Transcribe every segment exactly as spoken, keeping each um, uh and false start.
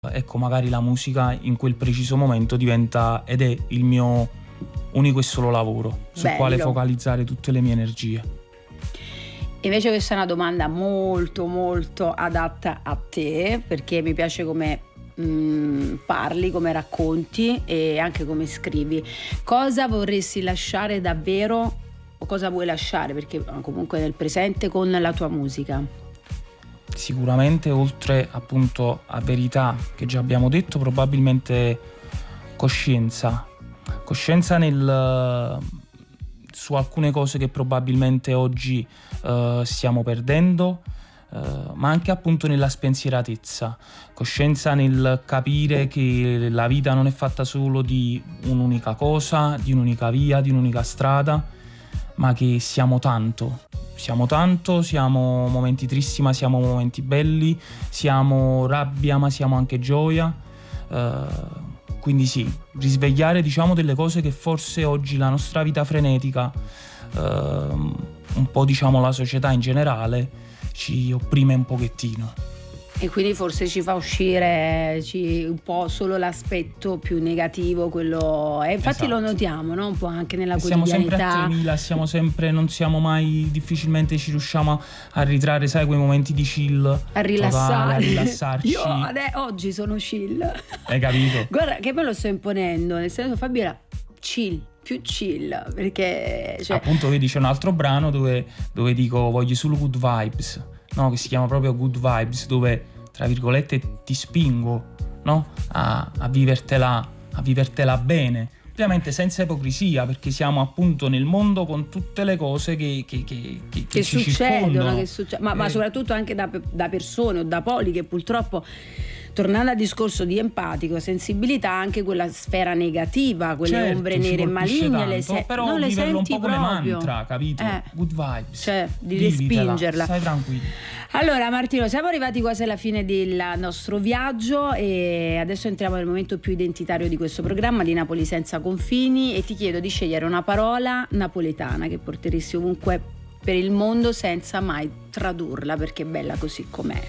ecco, magari la musica in quel preciso momento diventa ed è il mio unico e solo lavoro sul Bello. quale focalizzare tutte le mie energie. Invece questa è una domanda molto molto adatta a te, perché mi piace come mh, parli, come racconti e anche come scrivi. Cosa vorresti lasciare davvero, o cosa vuoi lasciare, perché comunque nel presente, con la tua musica? Sicuramente, oltre appunto a verità che già abbiamo detto, probabilmente coscienza. Coscienza nel, su alcune cose che probabilmente oggi uh, stiamo perdendo, uh, ma anche appunto nella spensieratezza. Coscienza nel capire che la vita non è fatta solo di un'unica cosa, di un'unica via, di un'unica strada, ma che siamo tanto. Siamo tanto, siamo momenti tristi ma siamo momenti belli, siamo rabbia ma siamo anche gioia, uh, quindi sì, risvegliare diciamo delle cose che forse oggi la nostra vita frenetica, uh, un po' diciamo la società in generale, ci opprime un pochettino. E quindi forse ci fa uscire ci, un po' solo l'aspetto più negativo, quello. E infatti Esatto. Lo notiamo, no? Un po' anche nella Siamo sempre a quotidianità. tremila, siamo sempre, non siamo mai, difficilmente ci riusciamo a ritrarre, sai, quei momenti di chill, A rilassare. totale, a rilassarci. Io ade- oggi sono chill. Hai capito? Guarda che me lo sto imponendo, nel senso, Fabiola, chill, più chill, perché cioè, Appunto vedi, c'è un altro brano dove, dove dico voglio solo good vibes, no? Che si chiama proprio Good Vibes, dove tra virgolette ti spingo, no? A, a vivertela, a vivertela bene, ovviamente senza ipocrisia, perché siamo appunto nel mondo con tutte le cose che, che, che, che, che ci succedono, circondano. che succe- ma, ma Eh. soprattutto anche da, da persone o da poli che purtroppo, tornando al discorso di empatico, sensibilità, anche quella sfera negativa, quelle Certo, ombre ci nere e colpisce maligne, le tanto, se- però non le viverlo un senti po' come proprio. mantra, capito? Eh. Good vibes, Cioè, di vivitela, respingerla. stai tranquillo. Allora Martino, siamo arrivati quasi alla fine del nostro viaggio e adesso entriamo nel momento più identitario di questo programma, di Napoli senza confini, e ti chiedo di scegliere una parola napoletana che porteresti ovunque per il mondo senza mai tradurla, perché è bella così com'è.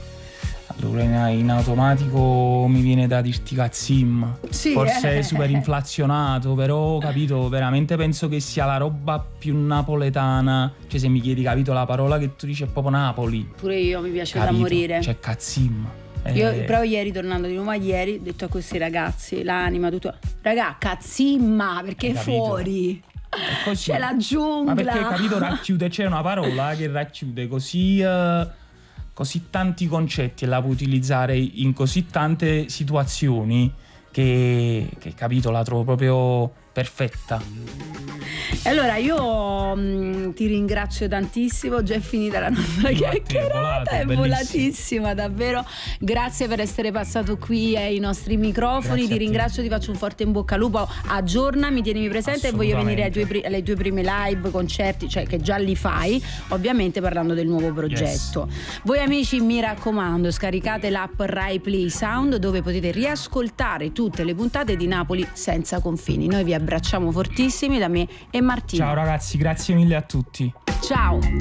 Allora in automatico mi viene da dirti cazzim, Sì, forse eh. è super inflazionato, però capito, veramente penso che sia la roba più napoletana, cioè se mi chiedi, capito, la parola che tu dici è proprio Napoli, Pure io mi piace capito? da morire. Cioè cazzim. Eh, Io però ieri, tornando di nuovo a ieri, ho detto a questi ragazzi, l'anima, tutto, raga, cazzimma, perché Hai è capito? fuori è così. c'è la giungla. Ma perché, capito, racchiude, c'è una parola che racchiude così, eh, così tanti concetti e la puoi utilizzare in così tante situazioni che, che capito, la trovo proprio perfetta. E allora io mh, ti ringrazio tantissimo, già è finita la nostra Io a te, chiacchierata, volato, è bellissimo. volatissima davvero. Grazie per essere passato qui ai nostri microfoni. Grazie Ti a te. ringrazio, ti faccio un forte in bocca al lupo, aggiornami, tienimi presente, e voglio venire ai tuoi, pri- alle tue prime live, concerti, cioè che già li fai, ovviamente parlando del nuovo progetto. Voi amici, mi raccomando, scaricate l'app Rai Play Sound, dove potete riascoltare tutte le puntate di Napoli senza confini. Noi vi abbracciamo fortissimi da me e Martino. Ciao ragazzi, grazie mille a tutti. Ciao.